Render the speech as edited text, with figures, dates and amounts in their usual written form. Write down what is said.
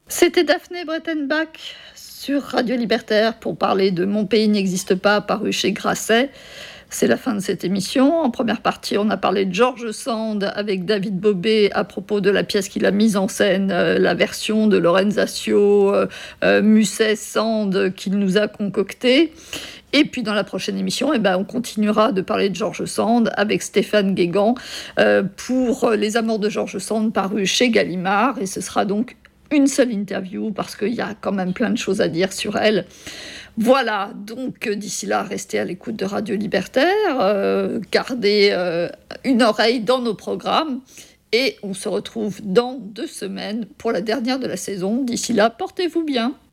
C'était Daphné Brettenbach sur Radio Libertaire pour parler de Mon pays n'existe pas, paru chez Grasset. C'est la fin de cette émission. En première partie, on a parlé de George Sand avec David Bobet à propos de la pièce qu'il a mise en scène, la version de Lorenzaccio, Musset-Sand qu'il nous a concoctée. Et puis dans la prochaine émission, on continuera de parler de George Sand avec Stéphane Guégan pour Les Amours de George Sand paru chez Gallimard. Et ce sera donc une seule interview parce qu'il y a quand même plein de choses à dire sur elle. Voilà, donc d'ici là, restez à l'écoute de Radio Libertaire, gardez une oreille dans nos programmes et on se retrouve dans 2 semaines pour la dernière de la saison. D'ici là, portez-vous bien.